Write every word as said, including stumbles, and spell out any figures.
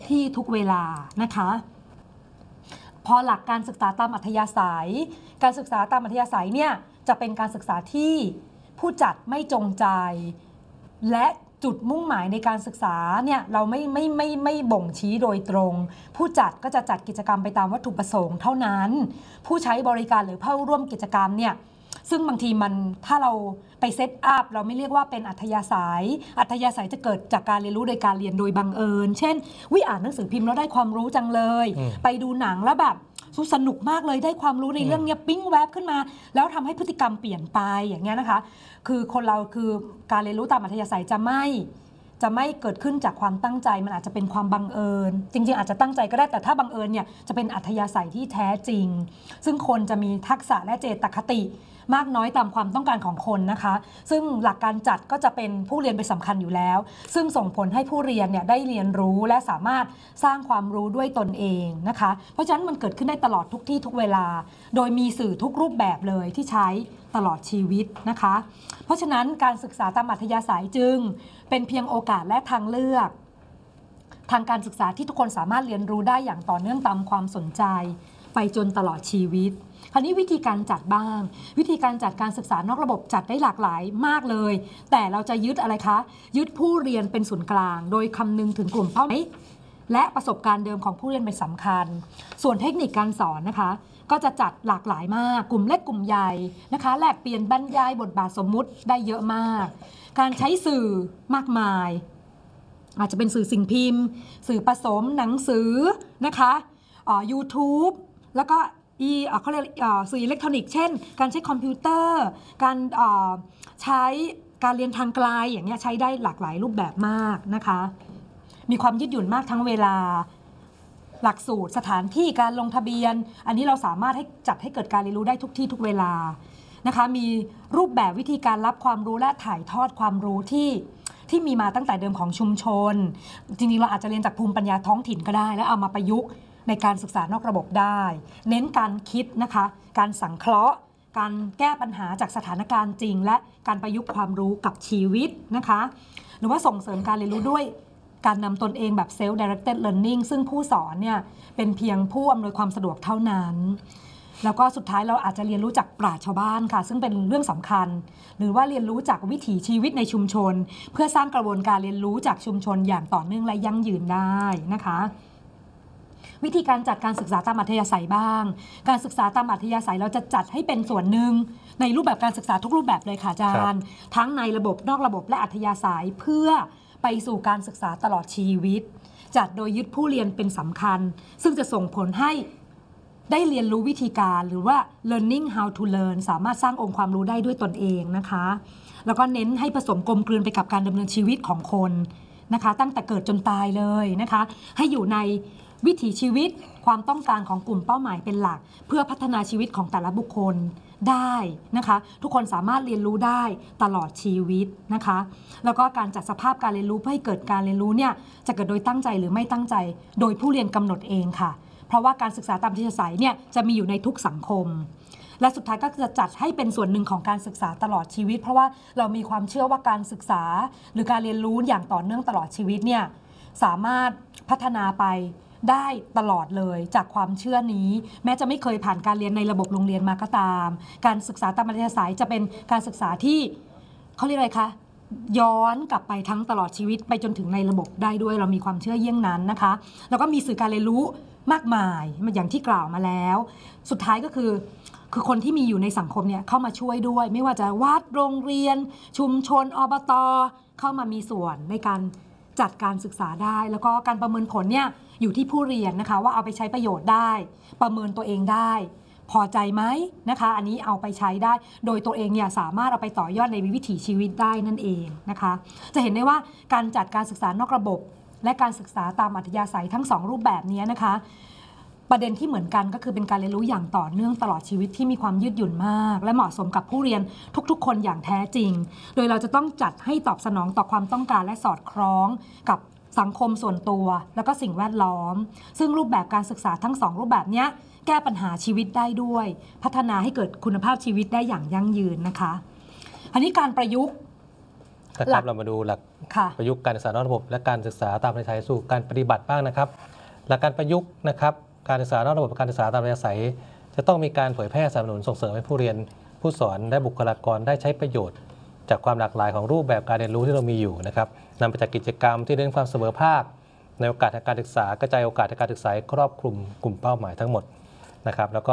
ที่ทุกเวลานะคะพอหลักการศึกษาตามอัธยาศัยการศึกษาตามอัธยาศัยเนี่ยจะเป็นการศึกษาที่ผู้จัดไม่จงใจและจุดมุ่งหมายในการศึกษาเนี่ยเราไม่ไม่ไม่ไม่บ่งชี้โดยตรงผู้จัดก็จะจัดกิจกรรมไปตามวัตถุประสงค์เท่านั้นผู้ใช้บริการหรือเข้าร่วมกิจกรรมเนี่ยซึ่งบางทีมันถ้าเราไปเซตอัพเราไม่เรียกว่าเป็นอัธยาศัยอัธยาศัยจะเกิดจากการเรียนรู้โดยการเรียนโดยบังเอิญเช่นวิอ่านหนังสือพิมพ์แล้วได้ความรู้จังเลยไปดูหนังแล้วแบบสนุกมากเลยได้ความรู้ในเรื่องนี้ปิ้งแวบขึ้นมาแล้วทำให้พฤติกรรมเปลี่ยนไปอย่างเงี้ยนะคะคือคนเราคือการเรียนรู้ตามอัธยาศัยจะไม่จะไม่เกิดขึ้นจากความตั้งใจมันอาจจะเป็นความบังเอิญจริงๆอาจจะตั้งใจก็ได้แต่ถ้าบังเอิญเนี่ยจะเป็นอัธยาศัยที่แท้จริงซึ่งคนจะมีทักษะและเจตคติมากน้อยตามความต้องการของคนนะคะซึ่งหลักการจัดก็จะเป็นผู้เรียนเป็นสำคัญอยู่แล้วซึ่งส่งผลให้ผู้เรียนเนี่ยได้เรียนรู้และสามารถสร้างความรู้ด้วยตนเองนะคะเพราะฉะนั้นมันเกิดขึ้นได้ตลอดทุกที่ทุกเวลาโดยมีสื่อทุกรูปแบบเลยที่ใช้ตลอดชีวิตนะคะเพราะฉะนั้นการศึกษาตามอัธยาศัยจึงเป็นเพียงโอกาสและทางเลือกทางการศึกษาที่ทุกคนสามารถเรียนรู้ได้อย่างต่อเนื่องตามความสนใจไปจนตลอดชีวิตคราวนี้วิธีการจัดบ้างวิธีการจัดการศึกษานอกระบบจัดได้หลากหลายมากเลยแต่เราจะยึดอะไรคะยึดผู้เรียนเป็นศูนย์กลางโดยคำนึงถึงกลุ่มเป้าหมายและประสบการณ์เดิมของผู้เรียนเป็นสำคัญส่วนเทคนิคการสอนนะคะก็จะจัดหลากหลายมากกลุ่มเล็กกลุ่มใหญ่นะคะแลกเปลี่ยนบรรยายบทบาทสมมุติได้เยอะมากการใช้สื่อมากมายอาจจะเป็นสื่อสิ่งพิมพ์สื่อผสมหนังสือนะคะอ่า YouTube แล้วก็อีเขาเรียกสื่ออิเล็กทรอนิกส์เช่นการใช้คอมพิวเตอร์การใช้การเรียนทางไกลอย่างเงี้ยใช้ได้หลากหลายรูปแบบมากนะคะมีความยืดหยุ่นมากทั้งเวลาหลักสูตรสถานที่การลงทะเบียนอันนี้เราสามารถให้จัดให้เกิดการเรียนรู้ได้ทุกที่ทุกเวลานะคะมีรูปแบบวิธีการรับความรู้และถ่ายทอดความรู้ที่ที่มีมาตั้งแต่เดิมของชุมชนจริงๆเราอาจจะเรียนจากภูมิปัญญาท้องถิ่นก็ได้แล้วเอามาประยุกต์ในการศึกษานอกระบบได้เน้นการคิดนะคะการสังเคราะห์การแก้ปัญหาจากสถานการณ์จริงและการประยุกต์ความรู้กับชีวิตนะคะหรือว่าส่งเสริมการเรียนรู้ด้วยการนำตนเองแบบ self directed learning ซึ่งผู้สอนเนี่ยเป็นเพียงผู้อำนวยความสะดวกเท่านั้นแล้วก็สุดท้ายเราอาจจะเรียนรู้จากปราชญ์ชาวบ้านค่ะซึ่งเป็นเรื่องสำคัญหรือว่าเรียนรู้จากวิถีชีวิตในชุมชนเพื่อสร้างกระบวนการเรียนรู้จากชุมชนอย่างต่อเนื่องและยั่งยืนได้นะคะวิธีการจัดการศึกษาตามอัธยาศัยบ้างการศึกษาตามอัธยาศัยเราจะจัดให้เป็นส่วนหนึ่งในรูปแบบการศึกษาทุกรูปแบบเลยค่ะอาจารย์ทั้งในระบบนอกระบบและอัธยาศัยเพื่อไปสู่การศึกษาตลอดชีวิตจัดโดยยึดผู้เรียนเป็นสำคัญซึ่งจะส่งผลให้ได้เรียนรู้วิธีการหรือว่า learning how to learn สามารถสร้างองค์ความรู้ได้ด้วยตนเองนะคะแล้วก็เน้นให้ผสมกลมกลืนไปกับการดำเนินชีวิตของคนนะคะตั้งแต่เกิดจนตายเลยนะคะให้อยู่ในวิถีชีวิตความต้องการของกลุ่มเป้าหมายเป็นหลักเพื่อพัฒนาชีวิตของแต่ละบุคคลได้นะคะทุกคนสามารถเรียนรู้ได้ตลอดชีวิตนะคะแล้วก็การจัดสภาพการเรียนรู้เพื่อให้เกิดการเรียนรู้เนี่ยจะเกิดโดยตั้งใจหรือไม่ตั้งใจโดยผู้เรียนกำหนดเองค่ะเพราะว่าการศึกษาตามอัธยาศัยเนี่ยจะมีอยู่ในทุกสังคมและสุดท้ายก็จะจัดให้เป็นส่วนหนึ่งของการศึกษาตลอดชีวิตเพราะว่าเรามีความเชื่อว่าการศึกษาหรือการเรียนรู้อย่างต่อเนื่องตลอดชีวิตเนี่ยสามารถพัฒนาไปได้ตลอดเลยจากความเชื่อนี้แม้จะไม่เคยผ่านการเรียนในระบบโรงเรียนมาก็ตามการศึกษาตามอัธยาศัยจะเป็นการศึกษาที่เขาเรียกอะไรคะย้อนกลับไปทั้งตลอดชีวิตไปจนถึงในระบบได้ด้วยเรามีความเชื่อเยี่ยงนั้นนะคะแล้วก็มีสื่อการเรียนรู้มากมายอย่างที่กล่าวมาแล้วสุดท้ายก็คือคือคนที่มีอยู่ในสังคมเนี่ยเข้ามาช่วยด้วยไม่ว่าจะวัดโรงเรียนชุมชนอบต.เข้ามามีส่วนในการจัดการศึกษาได้แล้วก็การประเมินผลเนี่ยอยู่ที่ผู้เรียนนะคะว่าเอาไปใช้ประโยชน์ได้ประเมินตัวเองได้พอใจไหมนะคะอันนี้เอาไปใช้ได้โดยตัวเองเนี่ยสามารถเอาไปต่อยอดในวิถีชีวิตได้นั่นเองนะคะจะเห็นได้ว่าการจัดการศึกษานอกระบบและการศึกษาตามอัธยาศัยทั้งสองรูปแบบนี้นะคะประเด็นที่เหมือนกันก็คือเป็นการเรียนรู้อย่างต่อเนื่องตลอดชีวิตที่มีความยืดหยุ่นมากและเหมาะสมกับผู้เรียนทุกๆคนอย่างแท้จริงโดยเราจะต้องจัดให้ตอบสนองต่อความต้องการและสอดคล้องกับสังคมส่วนตัวแล้วก็สิ่งแวดล้อมซึ่งรูปแบบการศึกษาทั้งสองรูปแบบนี้แก้ปัญหาชีวิตได้ด้วยพัฒนาให้เกิดคุณภาพชีวิตได้อย่างยั่งยืนนะคะอันนี้การประยุกต์นะครับเรามาดูหลักประยุกต์การศึกษานอกระบบและการศึกษาตามอัธยาศัยสู่การปฏิบัติบ้างนะครับหลักการประยุกต์นะครับการศึกษานอกระบบการศึกษาตามอัธยาศัยจะต้องมีการเผยแพร่สนับสนุนส่งเสริมให้ผู้เรียนผู้สอนและบุคลากรได้ใช้ประโยชน์จากความหลากหลายของรูปแบบการเรียนรู้ที่เรามีอยู่นะครับนำไปจากกิจกรรมที่เน้นความเสมอภาคในโอกาสทางการศึกษากระจายโอกาสทางการศึกษาครอบคลุมกลุ่มเป้าหมายทั้งหมดนะครับแล้วก็